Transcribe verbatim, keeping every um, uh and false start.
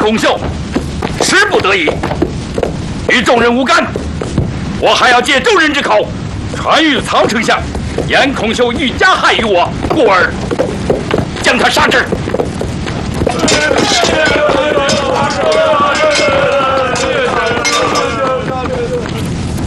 孔秀，时不得已，与众人无干。我还要借众人之口，传谕曹丞相，严孔秀欲加害于我，故而将他杀之。